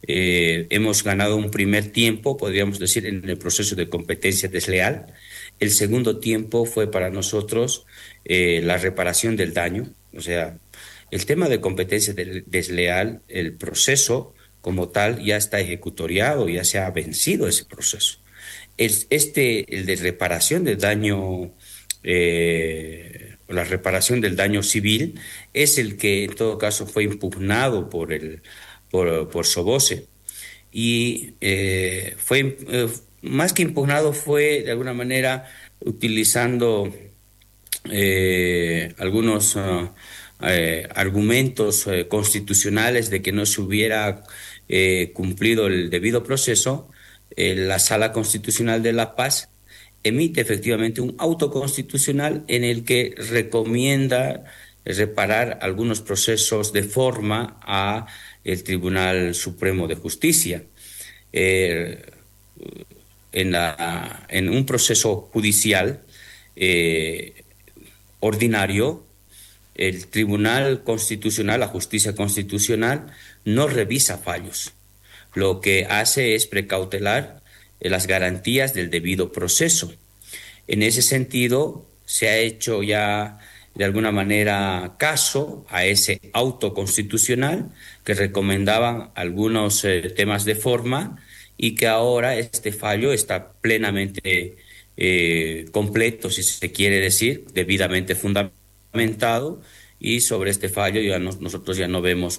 Hemos ganado un primer tiempo, podríamos decir, en el proceso de competencia desleal. El segundo tiempo fue para nosotros la reparación del daño, o sea, el tema de competencia desleal, el proceso como tal ya está ejecutoriado, ya se ha vencido ese proceso. El de reparación del daño, la reparación del daño civil, es el que en todo caso fue impugnado por Soboce. Y más que impugnado, fue de alguna manera utilizando algunos argumentos constitucionales de que no se hubiera cumplido el debido proceso. La Sala Constitucional de La Paz emite efectivamente un auto constitucional en el que recomienda reparar algunos procesos de forma a el Tribunal Supremo de Justicia. Eh, en un proceso judicial eh, ordinario, el Tribunal Constitucional, la justicia constitucional, no revisa fallos. Lo que hace es precautelar las garantías del debido proceso. En ese sentido, se ha hecho ya de alguna manera caso a ese auto constitucional que recomendaban algunos temas de forma y que ahora este fallo está plenamente completo, si se quiere decir, debidamente fundamentado, y sobre este fallo nosotros ya no vemos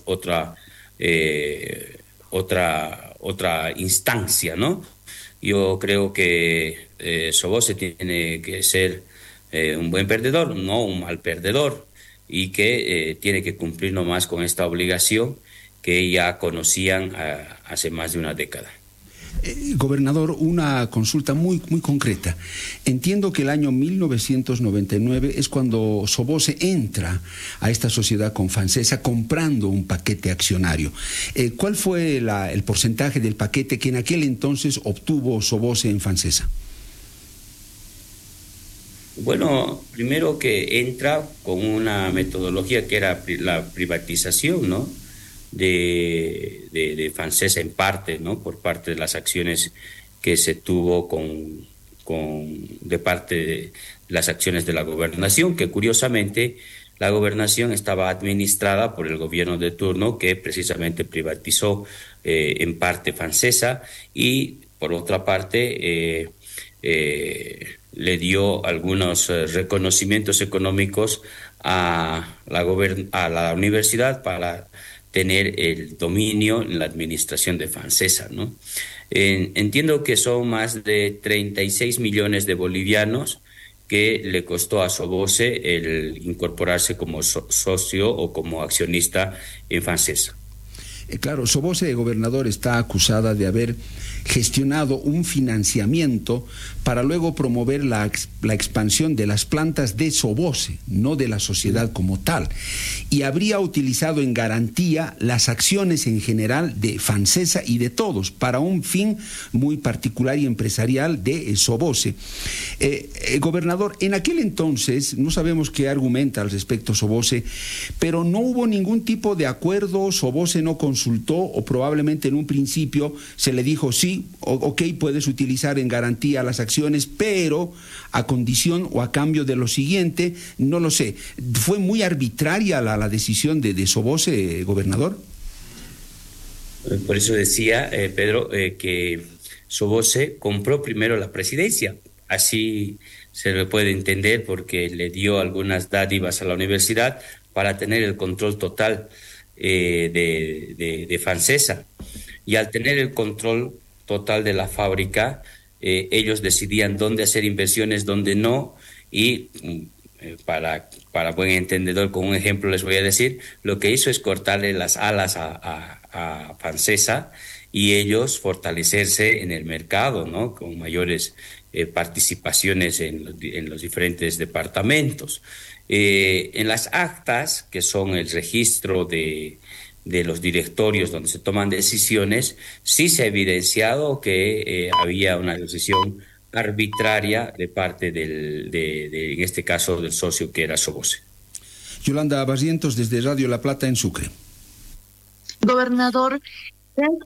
otra instancia, ¿no? Yo creo que Soboce tiene que ser un buen perdedor, no un mal perdedor, y que tiene que cumplir nomás con esta obligación que ya conocían hace más de una década. Gobernador, una consulta muy concreta. Entiendo que el año 1999 es cuando Soboce entra a esta sociedad con Fancesa comprando un paquete accionario. ¿Cuál fue el porcentaje del paquete que en aquel entonces obtuvo Soboce en Fancesa? Bueno, primero que entra con una metodología que era la privatización, ¿no? De Fancesa en parte, ¿no? Por parte de las acciones que se tuvo de parte de las acciones de la gobernación, que curiosamente la gobernación estaba administrada por el gobierno de turno que precisamente privatizó en parte Fancesa y por otra parte le dio algunos reconocimientos económicos a la universidad para tener el dominio en la administración de Fancesa, ¿no? Entiendo que son más de 36 millones de bolivianos que le costó a Soboce el incorporarse como socio o como accionista en Fancesa. Claro, Soboce, gobernador, está acusada de haber gestionado un financiamiento para luego promover la expansión de las plantas de Soboce, no de la sociedad como tal, y habría utilizado en garantía las acciones en general de Fancesa y de todos para un fin muy particular y empresarial de Soboce. Gobernador, en aquel entonces, no sabemos qué argumenta al respecto Soboce, pero no hubo ningún tipo de acuerdo. Soboce no consultó, o probablemente en un principio se le dijo sí, ok, puedes utilizar en garantía las acciones, pero a condición o a cambio de lo siguiente, no lo sé. ¿Fue muy arbitraria la decisión de Soboce, gobernador? Por eso decía, Pedro, que Soboce compró primero la presidencia. Así se le puede entender porque le dio algunas dádivas a la universidad para tener el control total de Fancesa. Y al tener el control total de la fábrica, ellos decidían dónde hacer inversiones, dónde no, y para buen entendedor, con un ejemplo les voy a decir, lo que hizo es cortarle las alas a Fancesa y ellos fortalecerse en el mercado, ¿no? Con mayores participaciones en los diferentes departamentos. En las actas, que son el registro de los directorios donde se toman decisiones, sí se ha evidenciado que había una decisión arbitraria de parte en este caso, del socio que era Soboce. Yolanda Barrientos, desde Radio La Plata, en Sucre. Gobernador,